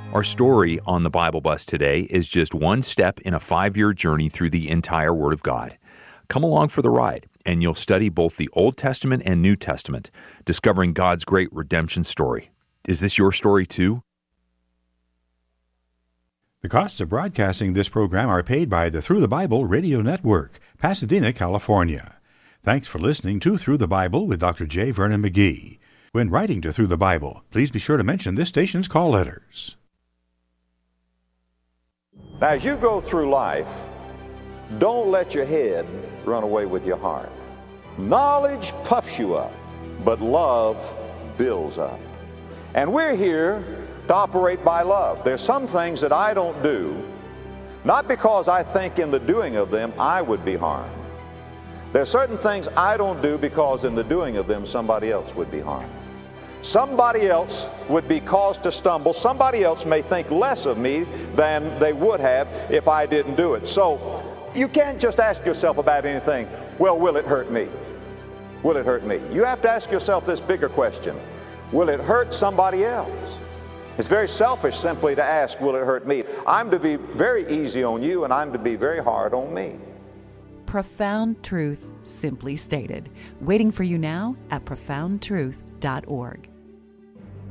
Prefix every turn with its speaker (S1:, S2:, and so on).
S1: Our story on the Bible Bus today is just one step in a 5-year journey through the entire Word of God. Come along for the ride, and you'll study both the Old Testament and New Testament, discovering God's great redemption story. Is this your story too?
S2: The costs of broadcasting this program are paid by the Through the Bible Radio Network, Pasadena, California. Thanks for listening to Through the Bible with Dr. J. Vernon McGee. When writing to Through the Bible, please be sure to mention this station's call letters.
S3: Now, as you go through life, don't let your head run away with your heart. Knowledge puffs you up, but love builds up. And we're here to operate by love. There's some things that I don't do, not because I think in the doing of them I would be harmed. There's certain things I don't do because in the doing of them somebody else would be harmed. Somebody else would be caused to stumble. Somebody else may think less of me than they would have if I didn't do it. So you can't just ask yourself about anything, well, will it hurt me? Will it hurt me? You have to ask yourself this bigger question. Will it hurt somebody else? It's very selfish simply to ask, will it hurt me? I'm to be very easy on you, and I'm to be very hard on me.
S4: Profound truth simply stated. Waiting for you now at profoundtruth.org.